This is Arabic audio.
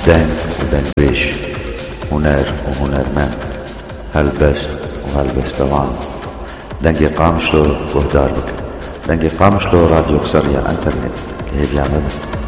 دنگ ودنگويش، هنر وهنرمند، هلبست وهلبستوان. دنگی قامشلو وهدار بك، دنگی قامشلو راديو قصرية انترنت هي اليعمل.